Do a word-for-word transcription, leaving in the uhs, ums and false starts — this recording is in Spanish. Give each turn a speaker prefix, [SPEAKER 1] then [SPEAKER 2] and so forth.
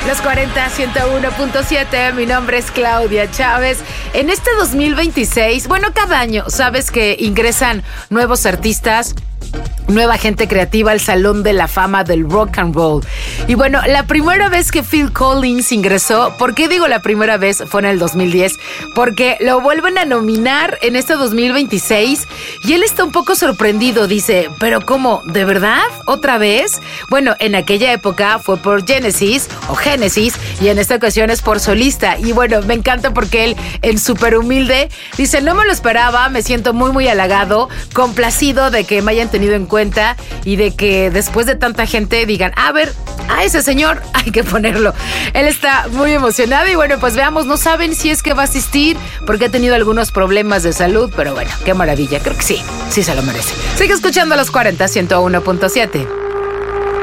[SPEAKER 1] Los cuarenta, ciento uno punto siete, mi nombre es Claudia Chávez. En este dos mil veintiséis, bueno, cada año, sabes que ingresan nuevos artistas, nueva gente creativa al Salón de la Fama del Rock and Roll. Y bueno, la primera vez que Phil Collins ingresó, ¿por qué digo la primera vez? Fue en el dos mil diez, porque lo vuelven a nominar en este dos mil veintiséis y él está un poco sorprendido, dice, ¿pero cómo? ¿De verdad? ¿Otra vez? Bueno, en aquella época fue por Genesis o Genesis y en esta ocasión es por solista. Y bueno, me encanta porque él, en súper humilde, dice, no me lo esperaba, me siento muy, muy halagado, complacido de que me hayan tenido en cuenta y de que después de tanta gente digan, a ver, a ese señor hay que ponerlo. Él está muy emocionado y bueno, pues veamos, no saben si es que va a asistir porque ha tenido algunos problemas de salud, pero bueno, qué maravilla, creo que sí, sí se lo merece. Sigue escuchando a los cuarenta, ciento uno punto siete.